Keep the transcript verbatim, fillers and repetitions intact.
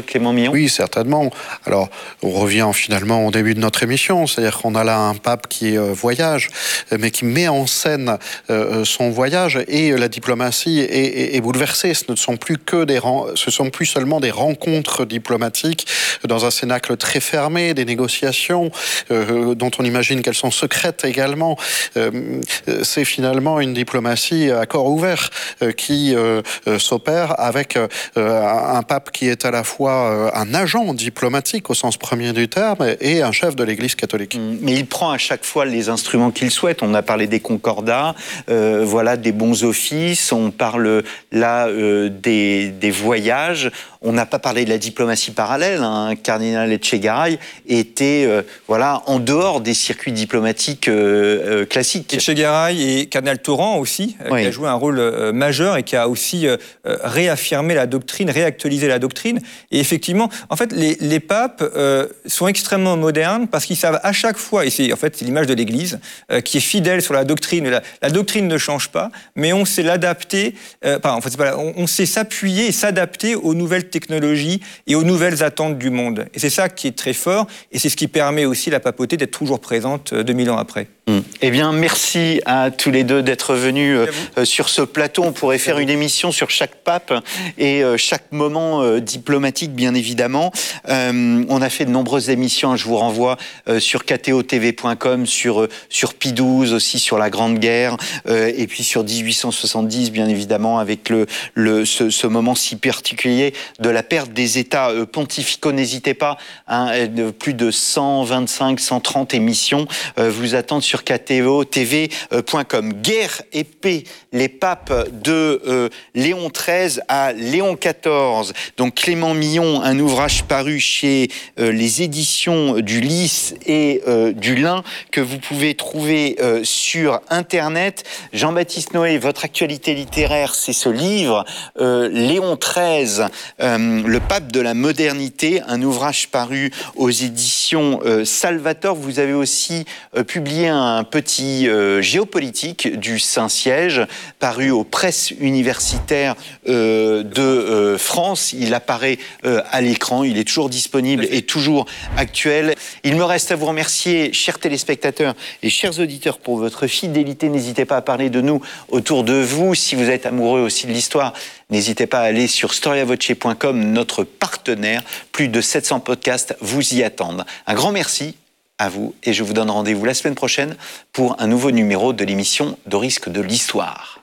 Clément Millon ? Oui, certainement. Alors, on revient finalement au début de notre émission, c'est-à-dire qu'on a là un pape qui euh, voyage, mais qui met en scène euh, son voyage, et la diplomatie est, est, est bouleversée. Ce ne sont plus que des, ce sont plus seulement des rencontres diplomatiques dans un cénacle très fermé, des négociations euh, dont on imagine qu'elles sont secrètes également. Euh, c'est finalement une diplomatie à corps ouvert euh, qui euh, euh, s'opère avec euh, un pape qui est à la fois euh, un agent diplomatique au sens premier du terme et un chef de l'Église catholique. Mais il prend à chaque fois les instruments qu'il souhaite. On a parlé des concordats, euh, voilà, des bons offices, on parle là euh, des, des voyages. On n'a pas parlé de la diplomatie parallèle. Hein. Cardinal Etchegaray était euh, voilà, en dehors des circuits diplomatiques euh, euh, classiques. Etchegaray et Cardinal Torrent aussi, euh, oui. qui a joué un rôle euh, majeur et qui a aussi euh, réaffirmé la doctrine, réactualisé la doctrine. Et effectivement, en fait, les, les papes euh, sont extrêmement modernes parce qu'ils savent à chaque fois, et c'est en fait c'est l'image de l'Église, euh, qui est fidèle sur la doctrine. La, la doctrine ne change pas, mais on sait l'adapter, euh, pardon, en fait, c'est pas, on, on sait s'appuyer et s'adapter aux nouvelles technologies et aux nouvelles attentes du monde. Et c'est ça qui est très fort, et c'est ce qui permet aussi la papauté d'être toujours présente deux mille ans après. Mmh. Eh bien, merci à tous les deux d'être venus euh, sur ce plateau. On pourrait faire une émission sur chaque pape et euh, chaque moment euh, diplomatique, bien évidemment. Euh, on a fait de nombreuses émissions. Je vous renvoie euh, sur k t o t v point com, sur, euh, sur Pie douze, aussi sur la Grande Guerre, euh, et puis sur dix-huit cent soixante-dix, bien évidemment, avec le, le, ce, ce moment si particulier de la perte des États euh, pontificaux. N'hésitez pas, hein, plus de cent vingt-cinq, cent trente émissions euh, vous attendent sur k t o t v point com. Guerre et paix, les papes de euh, Léon treize à Léon quatorze. Donc Clément Millon, un ouvrage paru chez euh, les éditions du Lys et euh, du Lin, que vous pouvez trouver euh, sur Internet. Jean-Baptiste Noé, votre actualité littéraire, c'est ce livre, euh, Léon treize, euh, le pape de la modernité, un ouvrage paru aux éditions euh, Salvator. Vous avez aussi euh, publié un un petit euh, géopolitique du Saint-Siège, paru aux presses universitaires euh, de euh, France. Il apparaît euh, à l'écran, il est toujours disponible et toujours actuel. Il me reste à vous remercier, chers téléspectateurs et chers auditeurs, pour votre fidélité. N'hésitez pas à parler de nous autour de vous. Si vous êtes amoureux aussi de l'histoire, n'hésitez pas à aller sur storia voce point com, notre partenaire. Plus de sept cents podcasts vous y attendent. Un grand merci à vous, et je vous donne rendez-vous la semaine prochaine pour un nouveau numéro de l'émission de risque de l'histoire.